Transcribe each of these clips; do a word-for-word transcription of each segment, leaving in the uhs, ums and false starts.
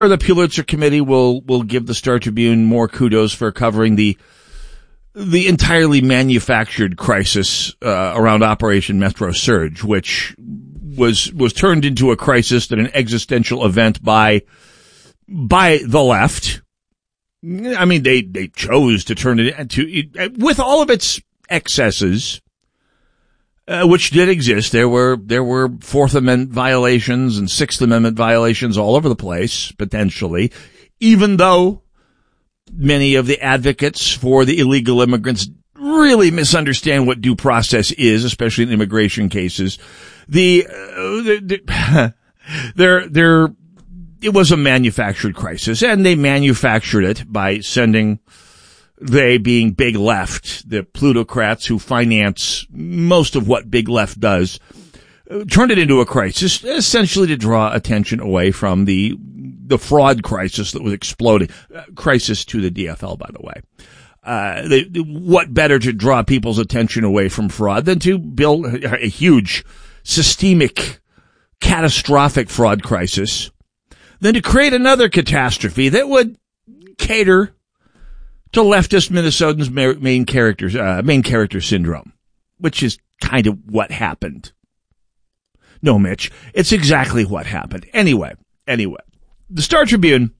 the Pulitzer Committee will will give the Star Tribune more kudos for covering the the entirely manufactured crisis uh, around Operation Metro Surge, which was was turned into a crisis and an existential event by by the left. I mean, they they chose to turn it into, with all of its excesses, uh, which did exist. There were there were Fourth Amendment violations and Sixth Amendment violations all over the place, potentially, even though many of the advocates for the illegal immigrants really misunderstand what due process is, especially in immigration cases. The, uh, the, the there there it was a manufactured crisis, and they manufactured it by sending, they being Big Left, the plutocrats who finance most of what Big Left does, uh, turned it into a crisis, essentially to draw attention away from the the fraud crisis that was exploding. Uh, crisis to the D F L, by the way. Uh, they, what better to draw people's attention away from fraud than to build a, a huge, systemic, catastrophic fraud crisis, than to create another catastrophe that would cater to leftist Minnesotans' main characters, uh, main character syndrome, which is kind of what happened. No, Mitch, it's exactly what happened. Anyway, anyway, the Star Tribune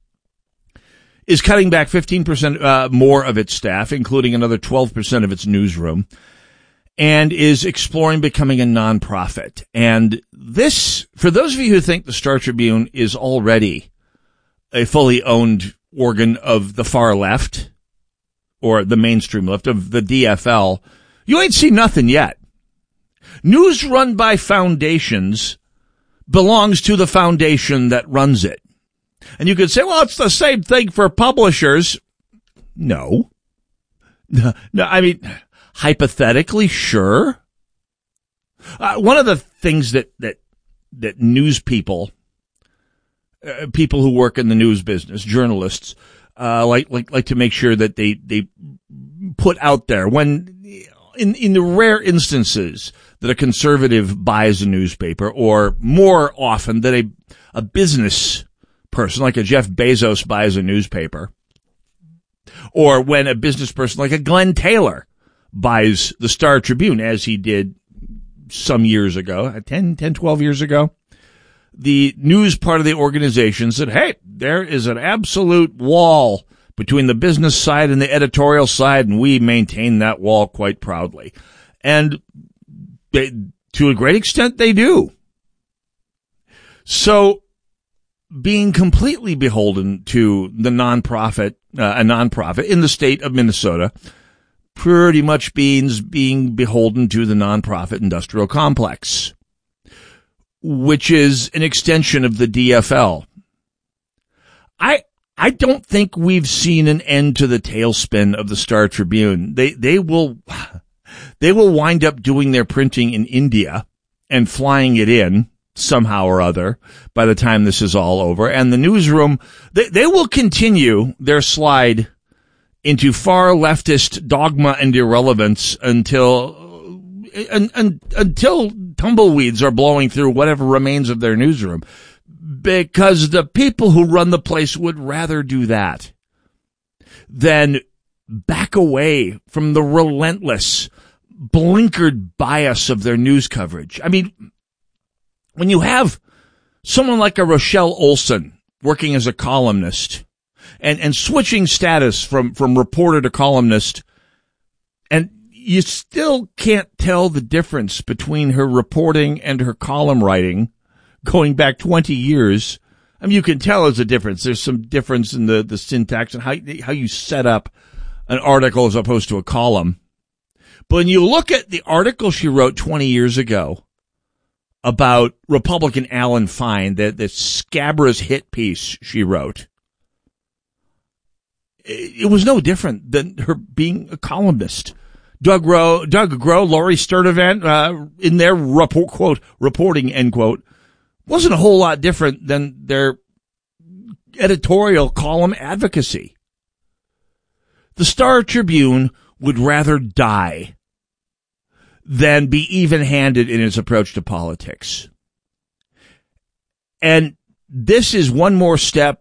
is cutting back fifteen percent uh, more of its staff, including another twelve percent of its newsroom, and is exploring becoming a nonprofit. And this, for those of you who think the Star Tribune is already a fully owned organ of the far left, or the mainstream left, of the D F L, you ain't seen nothing yet. News run by foundations belongs to the foundation that runs it. And you could say, well, it's the same thing for publishers. No. No, no I mean, hypothetically, sure. Uh, one of the things that, that, that news people, uh, people who work in the news business, journalists, uh, like, like, like to make sure that they, they put out there when, in, in the rare instances that a conservative buys a newspaper, or more often that a, a business person like a Jeff Bezos buys a newspaper, or when a business person like a Glenn Taylor buys the Star Tribune, as he did some years ago, ten, ten, twelve years ago, the news part of the organization said, hey, there is an absolute wall between the business side and the editorial side, and we maintain that wall quite proudly. And they, to a great extent, they do. So, being completely beholden to the nonprofit, uh, a nonprofit in the state of Minnesota, pretty much means being beholden to the nonprofit industrial complex, which is an extension of the D F L. I, I don't think we've seen an end to the tailspin of the Star Tribune. They, they will, they will wind up doing their printing in India and flying it in somehow or other by the time this is all over. And the newsroom, they, they will continue their slide into far leftist dogma and irrelevance until, un, un, until tumbleweeds are blowing through whatever remains of their newsroom. Because the people who run the place would rather do that than back away from the relentless, blinkered bias of their news coverage. I mean, when you have someone like a Rochelle Olson working as a columnist and, and switching status from, from reporter to columnist, and you still can't tell the difference between her reporting and her column writing going back twenty years. I mean, you can tell there's a difference. There's some difference in the, the syntax and how, how you set up an article as opposed to a column. But when you look at the article she wrote twenty years ago about Republican Alan Fine, the, the scabrous hit piece she wrote, it, it was no different than her being a columnist. Doug Rowe, Doug Groh, Laurie Sturdivant, uh, in their report, quote, reporting, end quote, wasn't a whole lot different than their editorial column advocacy. The Star Tribune would rather die than be even-handed in its approach to politics. And this is one more step